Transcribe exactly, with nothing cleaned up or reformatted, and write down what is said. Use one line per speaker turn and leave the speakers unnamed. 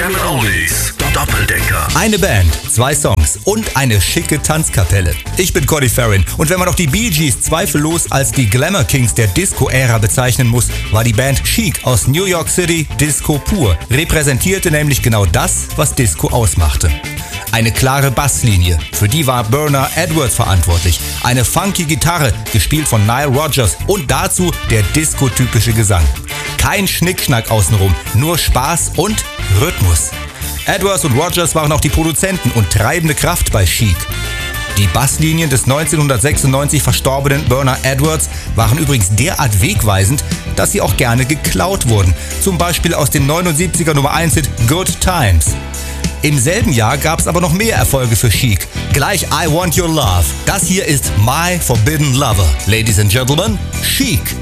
Seven Oldies. Doppeldecker.
Eine Band, zwei Songs und eine schicke Tanzkapelle. Ich bin Conny Farrin und wenn man auch die Bee Gees zweifellos als die Glamour Kings der Disco-Ära bezeichnen muss, war die Band Chic aus New York City Disco pur, repräsentierte nämlich genau das, was Disco ausmachte. Eine klare Basslinie, für die war Burner Edwards verantwortlich. Eine funky Gitarre, gespielt von Nile Rodgers und dazu der disco-typische Gesang. Kein Schnickschnack außenrum, nur Spaß und Rhythmus. Edwards und Rodgers waren auch die Produzenten und treibende Kraft bei Chic. Die Basslinien des neunzehnhundertsechsundneunzig verstorbenen Burner Edwards waren übrigens derart wegweisend, dass sie auch gerne geklaut wurden. Zum Beispiel aus dem neunundsiebziger Nummer eins Hit Good Times. Im selben Jahr gab es aber noch mehr Erfolge für Chic. Gleich I Want Your Love. Das hier ist My Forbidden Lover. Ladies and Gentlemen, Chic.